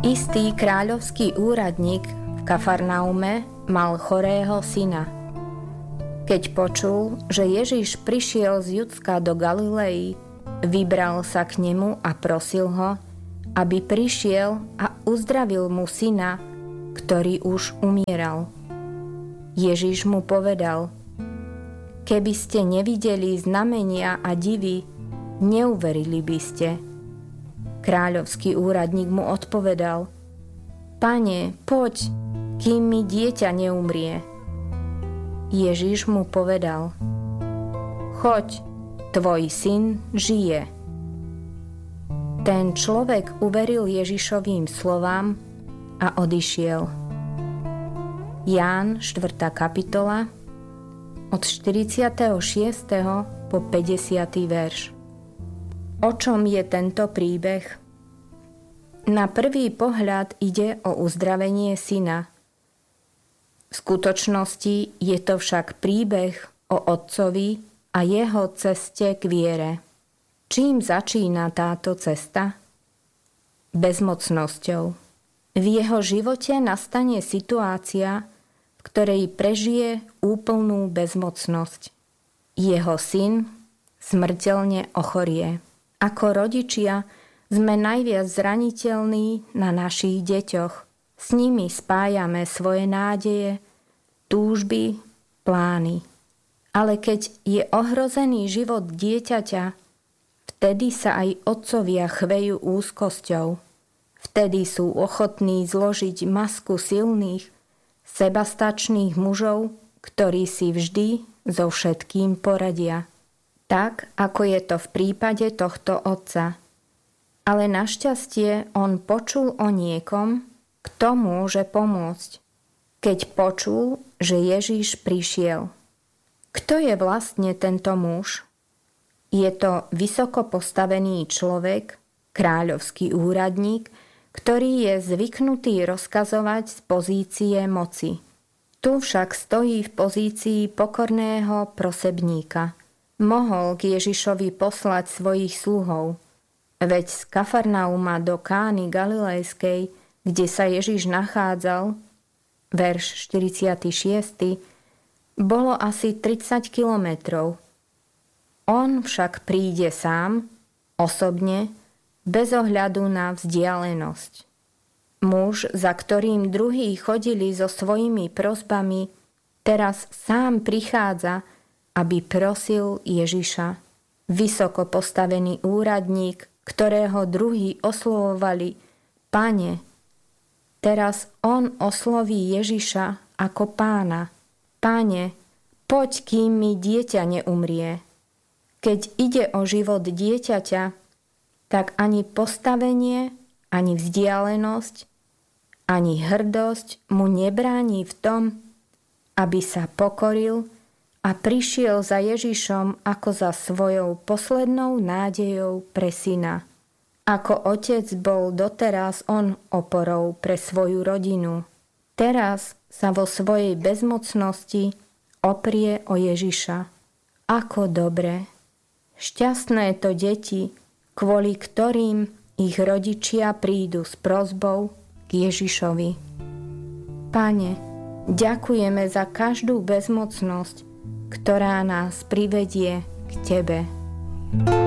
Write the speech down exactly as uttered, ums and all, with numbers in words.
Istý kráľovský úradník v Kafarnaume mal chorého syna. Keď počul, že Ježiš prišiel z Judska do Galilei, vybral sa k nemu a prosil ho, aby prišiel a uzdravil mu syna, ktorý už umieral. Ježiš mu povedal: Keby ste nevideli znamenia a divy, neuverili by ste. Kráľovský úradník mu odpovedal: Pane, poď, kým mi dieťa neumrie. Ježiš mu povedal: Choď, tvoj syn žije. Ten človek uveril Ježišovým slovám a odišiel. Ján štvrtá kapitola od štyridsiateho šiesteho po päťdesiaty verš. O čom je tento príbeh? Na prvý pohľad ide o uzdravenie syna. V skutočnosti je to však príbeh o otcovi a jeho ceste k viere. Čím začína táto cesta? Bezmocnosťou. V jeho živote nastane situácia, v ktorej prežije úplnú bezmocnosť. Jeho syn smrteľne ochorie. Ako rodičia sme najviac zraniteľní na našich deťoch. S nimi spájame svoje nádeje, túžby, plány. Ale keď je ohrozený život dieťaťa, vtedy sa aj otcovia chvejú úzkosťou. Vtedy sú ochotní zložiť masku silných, sebastačných mužov, ktorí si vždy so všetkým poradia. Tak, ako je to v prípade tohto otca. Ale našťastie on počul o niekom, kto môže pomôcť. Keď počul, že Ježiš prišiel. Kto je vlastne tento muž? Je to vysoko postavený človek, kráľovský úradník, ktorý je zvyknutý rozkazovať z pozície moci. Tu však stojí v pozícii pokorného prosebníka. Mohol k Ježišovi poslať svojich sluhov. Veď z Kafarnauma do Kány Galilejskej, kde sa Ježiš nachádzal, verš štyridsiaty šiesty, bolo asi tridsať kilometrov. On však príde sám, osobne, bez ohľadu na vzdialenosť. Muž, za ktorým druhí chodili so svojimi prosbami, teraz sám prichádza, aby prosil Ježiša. Vysoko postavený úradník, ktorého druhí oslovovali Pane, teraz on osloví Ježiša ako Pána. Pane, poď, kým mi dieťa neumrie. Keď ide o život dieťaťa, tak ani postavenie, ani vzdialenosť, ani hrdosť mu nebráni v tom, aby sa pokoril a prišiel za Ježišom ako za svojou poslednou nádejou pre syna. Ako otec bol doteraz on oporou pre svoju rodinu. Teraz sa vo svojej bezmocnosti oprie o Ježiša. Ako dobre. Šťastné to deti, kvôli ktorým ich rodičia prídu s prosbou k Ježišovi. Pane, ďakujeme za každú bezmocnosť, ktorá nás privedie k Tebe.